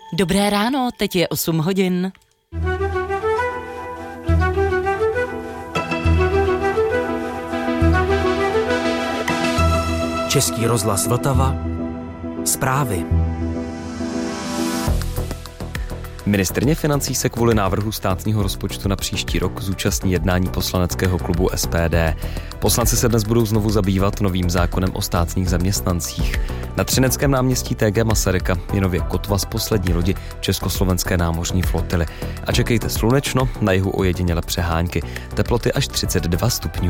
Dobré ráno, teď je 8 hodin. Český rozhlas Vltava. Zprávy. Ministryně financí se kvůli návrhu státního rozpočtu na příští rok zúčastní jednání poslaneckého klubu SPD. Poslanci se dnes budou znovu zabývat novým zákonem o státních zaměstnancích. Na Třineckém náměstí T.G. Masaryka je nově kotva z poslední lodi Československé námořní flotily. A čekejte slunečno, na jihu ojediněle přehánky. Teploty až 32 stupňů.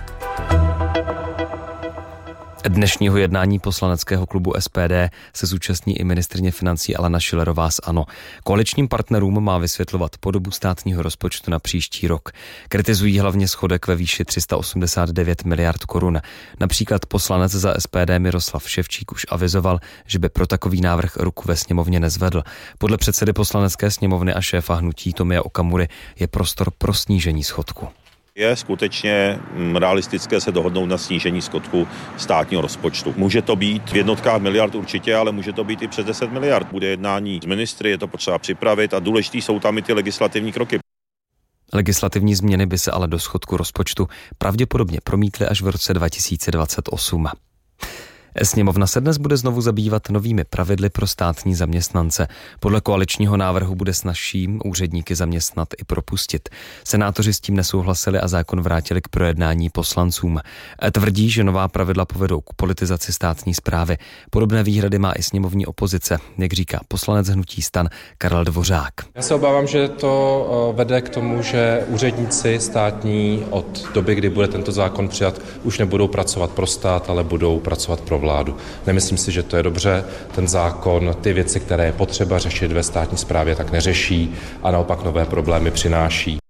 Dnešního jednání poslaneckého klubu SPD se zúčastní i ministryně financí Alena Schillerová z ANO. Koaličním partnerům má vysvětlovat podobu státního rozpočtu na příští rok. Kritizují hlavně schodek ve výši 389 miliard korun. Například poslanec za SPD Miroslav Ševčík už avizoval, že by pro takový návrh ruku ve sněmovně nezvedl. Podle předsedy poslanecké sněmovny a šéfa hnutí Tomia Okamury je prostor pro snížení schodku. Je skutečně realistické se dohodnout na snížení schodku státního rozpočtu. Může to být v jednotkách miliard určitě, ale může to být i přes 10 miliard. Bude jednání s ministry, je to potřeba připravit a důležitý jsou tam i ty legislativní kroky. Legislativní změny by se ale do schodku rozpočtu pravděpodobně promítly až v roce 2028. Sněmovna se dnes bude znovu zabývat novými pravidly pro státní zaměstnance. Podle koaličního návrhu bude snazší úředníky zaměstnat i propustit. Senátoři s tím nesouhlasili a zákon vrátili k projednání poslancům. Tvrdí, že nová pravidla povedou k politizaci státní správy. Podobné výhrady má i sněmovní opozice, jak říká poslanec hnutí STAN Karel Dvořák. Já se obávám, že to vede k tomu, že úředníci státní od doby, kdy bude tento zákon přijat, už nebudou pracovat pro stát, ale budou pracovat pro vládu. Nemyslím si, že to je dobře. Ten zákon ty věci, které je potřeba řešit ve státní správě, tak neřeší a naopak nové problémy přináší.